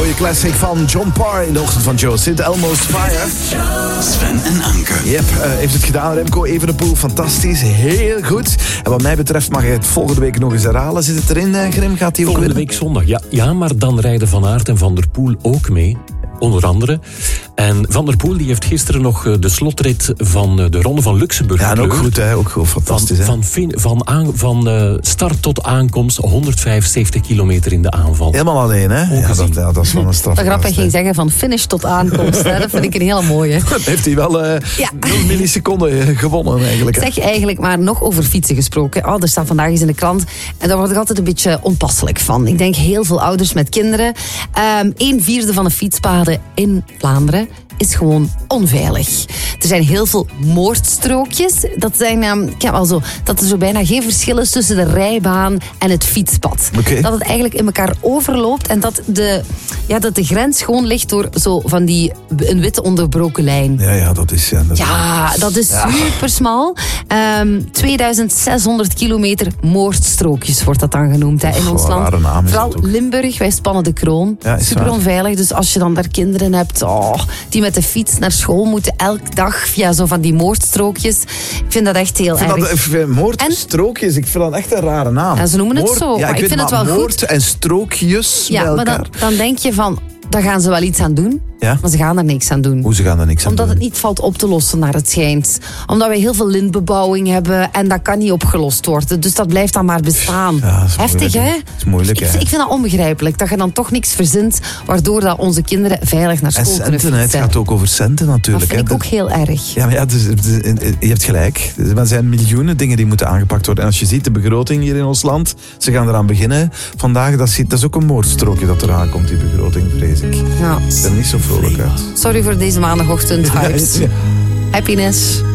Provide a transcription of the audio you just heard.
mooie classic van John Parr in de ochtend van Joe Sint, Almost Fire. Sven en Anke. Yep, heeft het gedaan, Remco Evenepoel. Fantastisch, heel goed. En wat mij betreft mag je het volgende week nog eens herhalen. Zit het erin, Grim? Gaat hij ook volgende week zondag, ja, maar dan rijden Van Aert en Van der Poel ook mee. Onder andere. En Van der Poel die heeft gisteren nog de slotrit van de Ronde van Luxemburg. Ja, en ook goed, hè? Ook goed, fantastisch. Van start tot aankomst 175 kilometer in de aanval. Helemaal alleen, hè? Ja, dat is wel een straf. Dat grappig ging zeggen van finish tot aankomst. Hè? Dat vind ik een hele mooie. Heeft hij wel 0 milliseconden gewonnen eigenlijk. Zeg eigenlijk maar nog over fietsen gesproken. Er staat vandaag eens in de krant. En daar word ik altijd een beetje onpasselijk van. Ik denk heel veel ouders met kinderen. 1/4 van de fietspaden in Vlaanderen is gewoon onveilig. Er zijn heel veel moordstrookjes. Dat er zo bijna geen verschil is tussen de rijbaan en het fietspad. Okay. Dat het eigenlijk in elkaar overloopt en dat de grens gewoon ligt door zo van een witte onderbroken lijn. Ja, dat is... Dat is super smal. 2600 kilometer moordstrookjes wordt dat dan genoemd in ons land. Vooral Limburg, wij spannen de kroon. Ja, super onveilig. Dus als je dan daar kinderen hebt die met de fiets naar school moeten elke dag via zo van die moordstrookjes. Ik vind dat echt heel erg. Moordstrookjes, ik vind dat echt een rare naam. Ja, ze noemen het zo, maar ik vind het wel goed. Moord en strookjes bij elkaar. Maar dan denk je van, daar gaan ze wel iets aan doen. Ja? Maar ze gaan er niks aan doen. Hoe ze gaan er niks aan Omdat doen? het niet valt op te lossen naar het schijnt. Omdat wij heel veel lintbebouwing hebben en dat kan niet opgelost worden. Dus dat blijft dan maar bestaan. Ja, dat is heftig, moeilijk, hè? Dat is moeilijk, ik vind dat onbegrijpelijk. Dat je dan toch niks verzint waardoor dat onze kinderen veilig naar school kunnen fietsen. Het gaat ook over centen natuurlijk. Dat vind ik ook heel erg. Ja, maar je hebt gelijk. Er zijn miljoenen dingen die moeten aangepakt worden. En als je ziet de begroting hier in ons land, ze gaan eraan beginnen vandaag. Dat is ook een moordstrookje dat eraan komt, die begroting, vrees ik. Ja. Ik ben er niet zo vrolijk uit. Sorry voor deze maandagochtend vibes. Happiness.